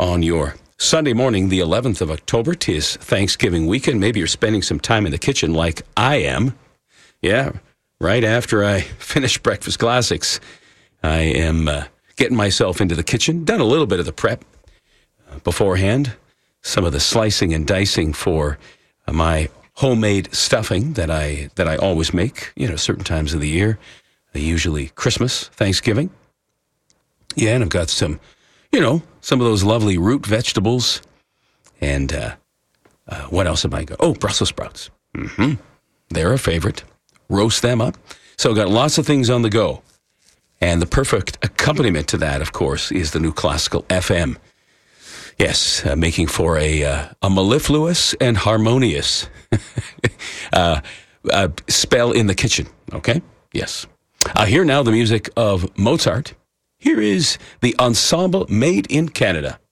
on your Sunday morning, the 11th of October. 'Tis Thanksgiving weekend. Maybe you're spending some time in the kitchen like I am. Yeah, right after I finish Breakfast Classics, I am getting myself into the kitchen. Done a little bit of the prep beforehand. Some of the slicing and dicing for my homemade stuffing that I always make, certain times of the year, usually Christmas, Thanksgiving. Yeah, and I've got some of those lovely root vegetables. And what else am I got? Oh, Brussels sprouts. They're a favorite. Roast them up. So I've got lots of things on the go. And the perfect accompaniment to that, of course, is the new Classical FM. Yes, making for a mellifluous and harmonious spell in the kitchen, okay? Yes. Hear now the music of Mozart. Here is the Ensemble Made in Canada.